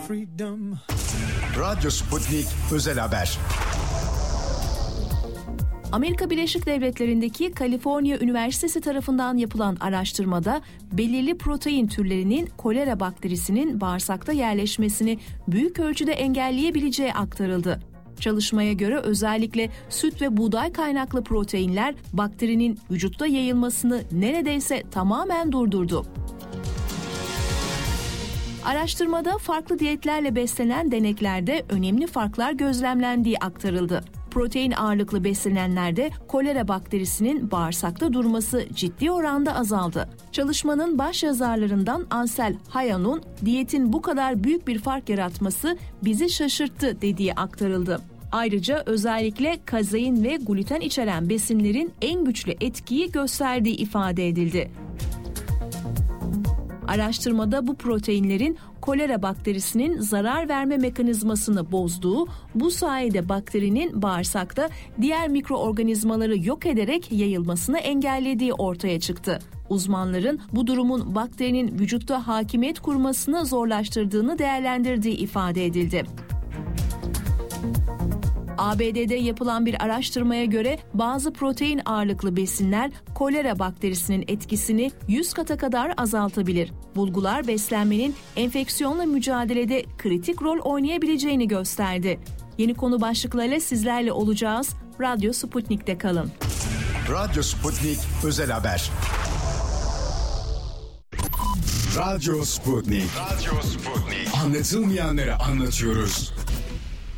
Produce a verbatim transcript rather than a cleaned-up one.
freedom. Radyo Sputnik Özel Haber. Amerika Birleşik Devletleri'ndeki Kaliforniya Üniversitesi tarafından yapılan araştırmada belirli protein türlerinin kolera bakterisinin bağırsakta yerleşmesini büyük ölçüde engelleyebileceği aktarıldı. Çalışmaya göre özellikle süt ve buğday kaynaklı proteinler bakterinin vücutta yayılmasını neredeyse tamamen durdurdu. Araştırmada farklı diyetlerle beslenen deneklerde önemli farklar gözlemlendiği aktarıldı. Protein ağırlıklı beslenenlerde kolera bakterisinin bağırsakta durması ciddi oranda azaldı. Çalışmanın başyazarlarından Ansel Hayon'un diyetin bu kadar büyük bir fark yaratması bizi şaşırttı dediği aktarıldı. Ayrıca özellikle kazein ve gluten içeren besinlerin en güçlü etkiyi gösterdiği ifade edildi. Araştırmada bu proteinlerin kolera bakterisinin zarar verme mekanizmasını bozduğu, bu sayede bakterinin bağırsakta diğer mikroorganizmaları yok ederek yayılmasını engellediği ortaya çıktı. Uzmanların bu durumun bakterinin vücutta hakimiyet kurmasını zorlaştırdığını değerlendirdiği ifade edildi. A B D'de yapılan bir araştırmaya göre bazı protein ağırlıklı besinler kolera bakterisinin etkisini yüz kata kadar azaltabilir. Bulgular beslenmenin enfeksiyonla mücadelede kritik rol oynayabileceğini gösterdi. Yeni konu başlıklarıyla sizlerle olacağız. Radyo Sputnik'te kalın. Radyo Sputnik Özel Haber. Radyo Sputnik. Radyo Sputnik. Anlatılmayanları anlatıyoruz.